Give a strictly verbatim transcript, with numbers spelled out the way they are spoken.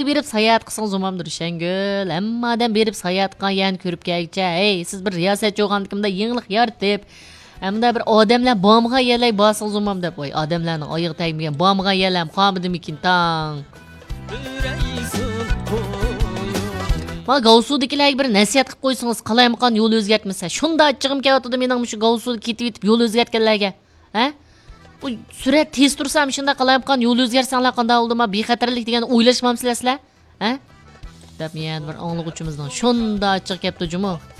berib sayohat qilsangiz umamdir Shangul. Hamma odam berib sayohat qilgan yerni ko'rib kelguncha, hey, siz bir riyosatchi bo'lganligimda yenglik yaratib, hamda bir odamlar bomga yerlar bosangiz umam deb, voy, odamlarning oyog'i tegmagan bomga yerlar qomidimikin tang. Ma Gavsudikilarga bir nasihat qilib qo'ysangiz, qalaymiqan yo'l o'zgartmasa. Shunda achchig'im kelyapti mening shu Gavsud ketib yetib yo'l o'zgartganlarga. Ha? Bu surat tez tursam shunda qalaymiqan yo'l o'zgarsanglar qanday bo'ldi? Ma bexatarlik degan o'ylashmamsizlar? Ha? Deb men bir anglovchimizdan shunda achchiq kelyapti jumo.